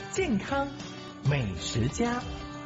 健康美食家。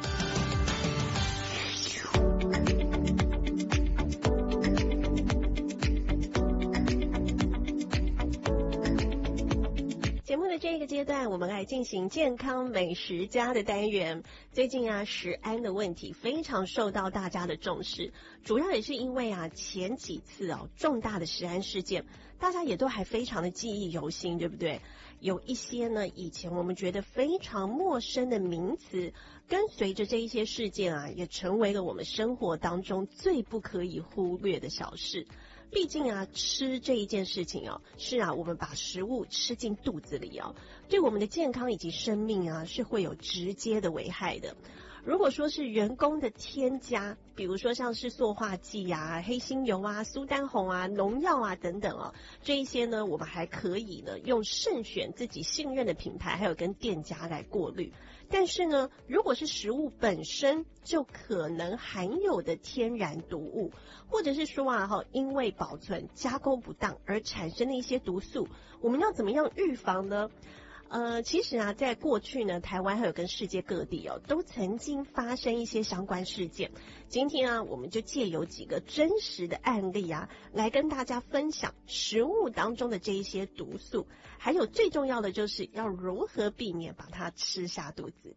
节目的这个阶段，我们来进行健康美食家的单元。最近啊，食安的问题非常受到大家的重视，主要也是因为啊，前几次重大的食安事件，大家也都还非常的记忆犹新，对不对？有一些呢，以前我们觉得非常陌生的名词，跟随着这一些事件啊，也成为了我们生活当中最不可以忽略的小事。毕竟啊，吃这一件事情是啊，我们把食物吃进肚子里对我们的健康以及生命啊，是会有直接的危害的。如果说是人工的添加，比如说像是塑化剂啊、黑心油啊、苏丹红啊、农药啊等等这一些呢，我们还可以呢用慎选自己信任的品牌，还有跟店家来过滤。但是呢，如果是食物本身就可能含有的天然毒物，或者是说因为保存加工不当而产生的一些毒素，我们要怎么样预防呢？其实啊，在过去呢，台湾还有跟世界各地都曾经发生一些相关事件。今天啊，我们就借由几个真实的案例啊，来跟大家分享食物当中的这一些毒素，还有最重要的就是要如何避免把它吃下肚子。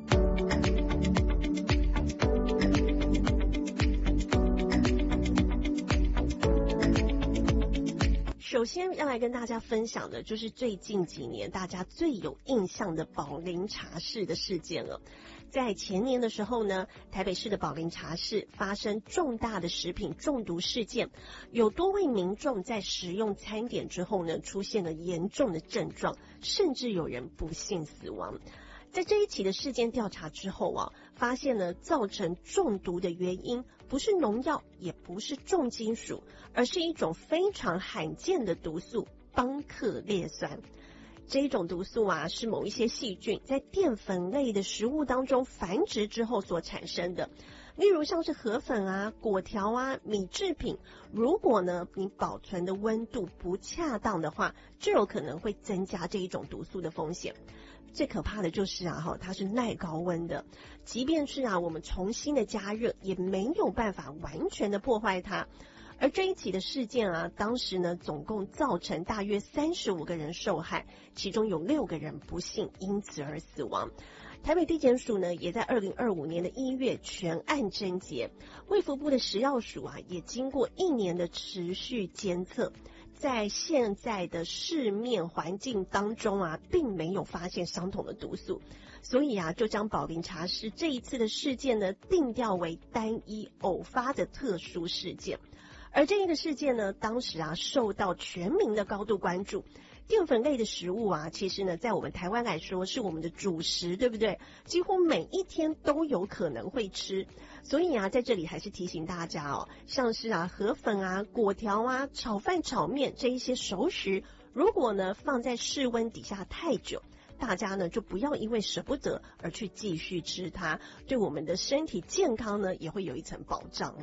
首先要来跟大家分享的就是最近几年大家最有印象的宝林茶室的事件了。在前年的时候呢，台北市的宝林茶室发生重大的食品中毒事件，有多位民众在食用餐点之后呢，出现了严重的症状，甚至有人不幸死亡。在这一起的事件调查之后发现呢，造成中毒的原因不是农药，也不是重金属，而是一种非常罕见的毒素邦克列酸。这一种毒素是某一些细菌在淀粉类的食物当中繁殖之后所产生的。例如像是河粉啊、果条啊、米制品，如果呢你保存的温度不恰当的话，就有可能会增加这一种毒素的风险。最可怕的就是它是耐高温的，即便是我们重新的加热，也没有办法完全的破坏它。而这一起的事件当时呢，总共造成大约35个人受害，其中有6个人不幸因此而死亡。台北地检署呢，也在2025年的1月全案侦结，卫福部的食药署也经过1年的持续监测，在现在的市面环境当中并没有发现相同的毒素，所以就将宝林茶室这一次的事件呢，定调为单一偶发的特殊事件。而这一个事件呢，当时受到全民的高度关注。淀粉类的食物其实呢，在我们台湾来说是我们的主食，对不对？几乎每一天都有可能会吃。所以在这里还是提醒大家像是河粉果条炒饭炒面这一些熟食，如果呢放在室温底下太久，大家呢就不要因为舍不得而去继续吃它，对我们的身体健康呢也会有一层保障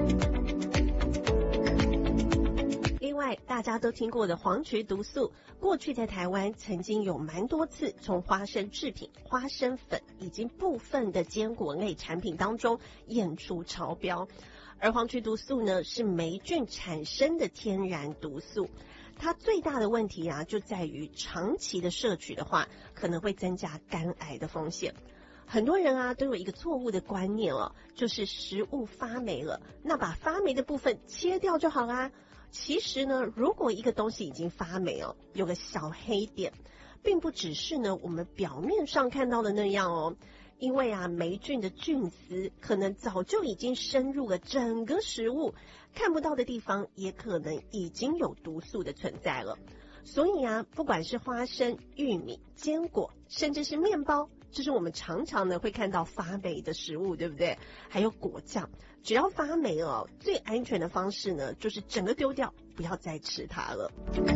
另外大家都听过的黄曲毒素，过去在台湾曾经有蛮多次从花生制品、花生粉以及部分的坚果类产品当中验出超标。而黄曲毒素呢，是霉菌产生的天然毒素，它最大的问题就在于长期的摄取的话，可能会增加肝癌的风险。很多人都有一个错误的观念就是食物发霉了，那把发霉的部分切掉就好啦。其实呢，如果一个东西已经发霉有个小黑点，并不只是呢我们表面上看到的那样因为霉菌的菌丝可能早就已经深入了整个食物，看不到的地方也可能已经有毒素的存在了。所以不管是花生、玉米、坚果，甚至是面包，这是我们常常呢会看到发霉的食物，对不对？还有果酱，只要发霉了，最安全的方式呢，就是整个丢掉，不要再吃它了。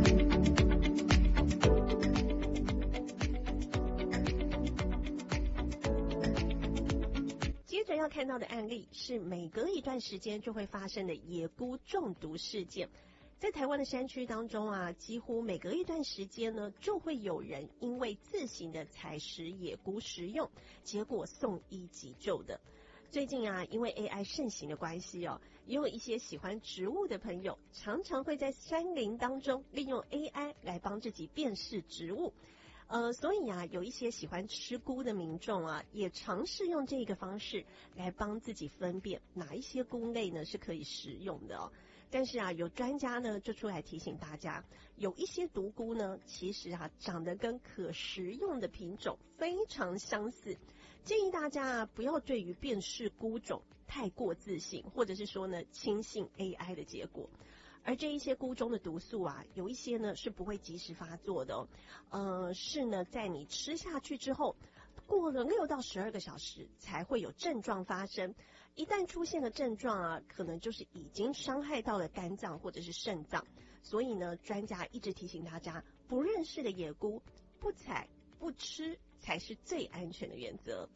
接着要看到的案例是每隔一段时间就会发生的野菇中毒事件。 在台湾的山区当中啊，几乎每隔一段时间呢，就会有人因为自行的采食野菇食用，结果送医急救的。最近啊，因为 AI 盛行的关系哦，也有一些喜欢植物的朋友，常常会在山林当中利用 AI 来帮自己辨识植物。所以啊，有一些喜欢吃菇的民众啊，也尝试用这个方式来帮自己分辨哪一些菇类呢是可以食用的哦。但是啊，有专家呢就出来提醒大家，有一些毒菇呢，其实啊长得跟可食用的品种非常相似，建议大家啊不要对于辨识菇种太过自信，或者是说呢轻信 AI 的结果。而这一些菇中的毒素啊，有一些呢是不会及时发作的哦，是呢在你吃下去之后，过了6到12个小时才会有症状发生。一旦出现了症状啊，可能就是已经伤害到了肝脏或者是肾脏。所以呢，专家一直提醒大家，不认识的野菇不采不吃才是最安全的原则。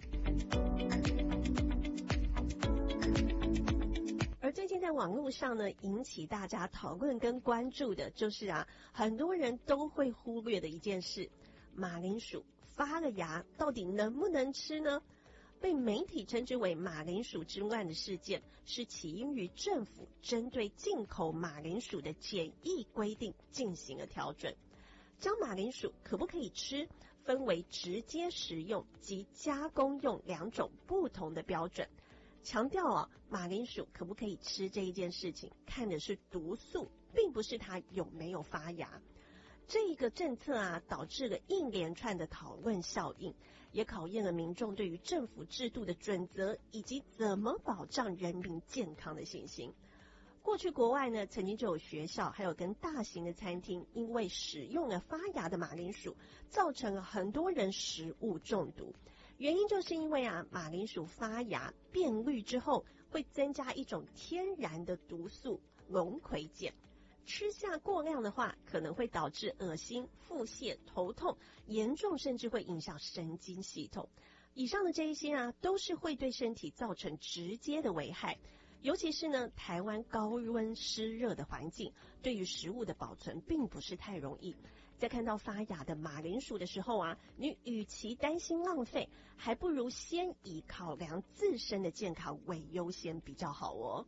而最近在网络上呢，引起大家讨论跟关注的就是啊，很多人都会忽略的一件事，马铃薯发了芽到底能不能吃呢？被媒体称之为马铃薯之乱的事件，是起因于政府针对进口马铃薯的检疫规定进行了调整，将马铃薯可不可以吃分为直接食用及加工用2种不同的标准。强调啊，马铃薯可不可以吃这一件事情，看的是毒素，并不是它有没有发芽。这一个政策啊，导致了一连串的讨论效应，也考验了民众对于政府制度的准则以及怎么保障人民健康的信心。过去国外呢，曾经就有学校还有跟大型的餐厅，因为使用了发芽的马铃薯，造成了很多人食物中毒。原因就是因为啊，马铃薯发芽变绿之后，会增加一种天然的毒素龙葵碱，吃下过量的话，可能会导致恶心、腹泻、头痛，严重甚至会影响神经系统。以上的这一些啊，都是会对身体造成直接的危害。尤其是呢，台湾高温湿热的环境，对于食物的保存并不是太容易。在看到发芽的马铃薯的时候啊，你与其担心浪费，还不如先以考量自身的健康为优先比较好哦。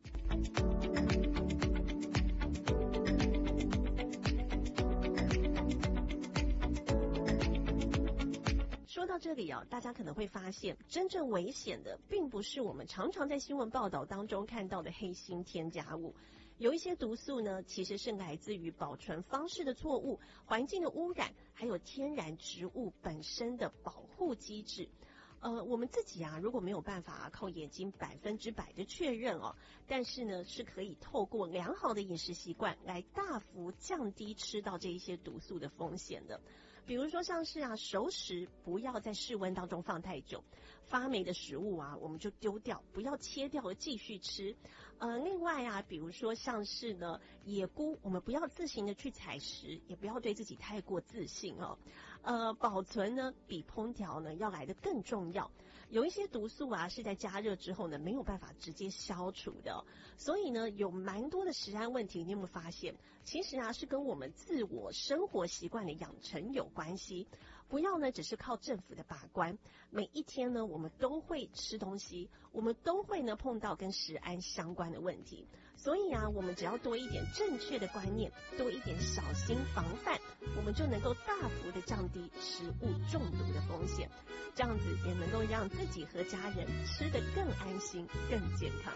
说到这里啊，大家可能会发现，真正危险的并不是我们常常在新闻报道当中看到的黑心添加物。有一些毒素呢，其实是来自于保存方式的错误、环境的污染，还有天然植物本身的保护机制。我们自己啊，如果没有办法靠眼睛100%的确认哦，但是呢，是可以透过良好的饮食习惯来大幅降低吃到这一些毒素的风险的。比如说像是啊，熟食不要在室温当中放太久，发霉的食物啊，我们就丢掉，不要切掉而继续吃。另外啊，比如说像是呢，野菇，我们不要自行的去采食，也不要对自己太过自信哦。保存呢，比烹调呢要来得更重要。有一些毒素啊，是在加热之后呢，没有办法直接消除的哦，所以呢，有蛮多的食安问题，你有没有发现？其实啊，是跟我们自我生活习惯的养成有关系。不要呢，只是靠政府的把关。每一天呢，我们都会吃东西，我们都会呢碰到跟食安相关的问题。所以啊，我们只要多一点正确的观念，多一点小心防范，我们就能够大幅的降低食物中毒的风险。这样子也能够让自己和家人吃得更安心、更健康。